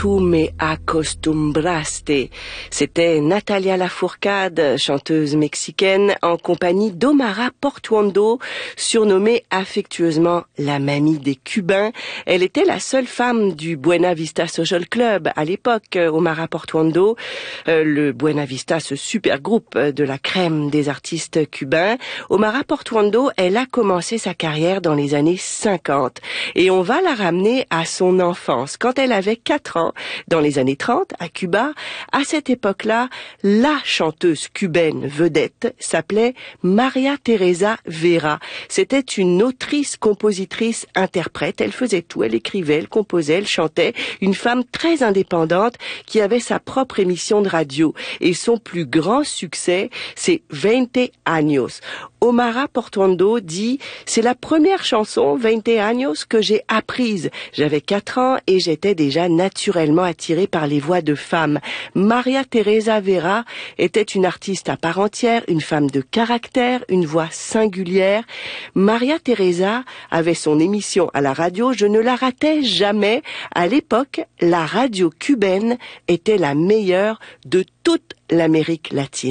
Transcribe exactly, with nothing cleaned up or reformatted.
Tú me acostumbraste. C'était Natalia Lafourcade, chanteuse mexicaine, en compagnie d'Omara Portuondo, surnommée affectueusement la mamie des Cubains. Elle était la seule femme du Buena Vista Social Club à l'époque, Omara Portuondo. Euh, le Buena Vista, ce super groupe de la crème des artistes cubains. Omara Portuondo, elle a commencé sa carrière dans les années cinquante. Et on va la ramener à son enfance, quand elle avait quatre ans, dans les années trente, à Cuba. À cette époque-là, la chanteuse cubaine vedette s'appelait María Teresa Vera. C'était une autrice, compositrice, interprète. Elle faisait tout. Elle écrivait, elle composait, elle chantait. Une femme très indépendante qui avait sa propre émission de radio. Et son plus grand succès, c'est Veinte años. Omara Portuondo dit « C'est la première chanson, Veinte años, que j'ai apprise. J'avais quatre ans et j'étais déjà naturellement attirée par les voix de femmes. María Teresa Vera était une artiste à part entière, une femme de caractère, une voix singulière. María Teresa avait son émission à la radio. Je ne la ratais jamais. À l'époque, la radio cubaine était la meilleure de toute l'Amérique latine. »